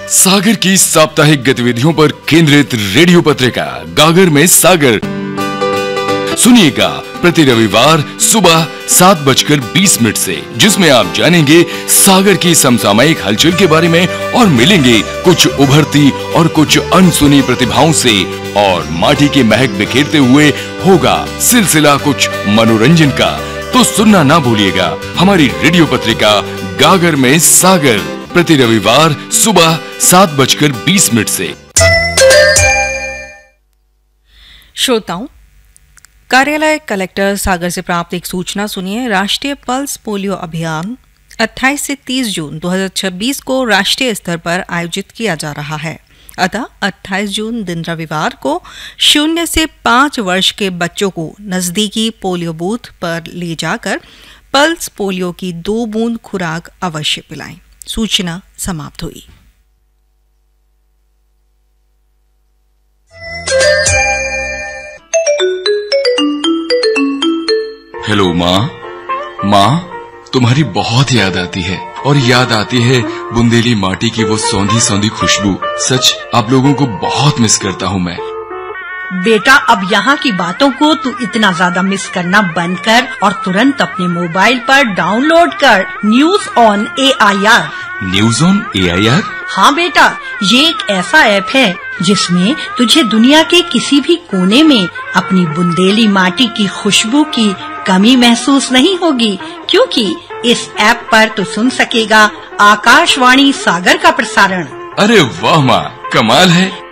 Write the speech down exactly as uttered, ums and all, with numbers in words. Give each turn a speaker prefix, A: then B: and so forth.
A: सागर की साप्ताहिक गतिविधियों पर केंद्रित रेडियो पत्रिका गागर में सागर सुनिएगा प्रति रविवार सुबह सात बजकर बीस मिनट से, जिसमें आप जानेंगे सागर की समसामयिक हलचल के बारे में और मिलेंगे कुछ उभरती और कुछ अनसुनी प्रतिभाओं से, और माटी की महक बिखेरते हुए होगा सिलसिला कुछ मनोरंजन का। तो सुनना ना भूलिएगा हमारी रेडियो पत्रिका गागर में सागर प्रति रविवार सुबह सात बजकर बीस मिनट से।
B: श्रोताओं, कार्यालय कलेक्टर सागर से प्राप्त एक सूचना सुनिए। राष्ट्रीय पल्स पोलियो अभियान अट्ठाईस से तीस जून दो हज़ार छब्बीस को राष्ट्रीय स्तर पर आयोजित किया जा रहा है। अतः अट्ठाईस जून दिन रविवार को शून्य से पाँच वर्ष के बच्चों को नजदीकी पोलियो बूथ पर ले जाकर पल्स पोलियो की दो बूंद खुराक अवश्य पिलाएं। सूचना समाप्त हुई।
A: हेलो माँ। माँ, तुम्हारी बहुत याद आती है, और याद आती है बुंदेली माटी की वो सौंधी सौंधी खुशबू। सच आप लोगों को बहुत मिस करता हूँ मैं।
C: बेटा, अब यहाँ की बातों को तू इतना ज्यादा मिस करना बंद कर और तुरंत अपने मोबाइल पर डाउनलोड कर news on A I R.
A: News on A I R?
C: हाँ बेटा, ये एक ऐसा ऐप है जिसमें तुझे दुनिया के किसी भी कोने में अपनी बुंदेली माटी की खुशबू की कमी महसूस नहीं होगी, क्योंकि इस ऐप पर तू सुन सकेगा आकाशवाणी सागर का प्रसारण।
A: अरे वाह माँ, कमाल है।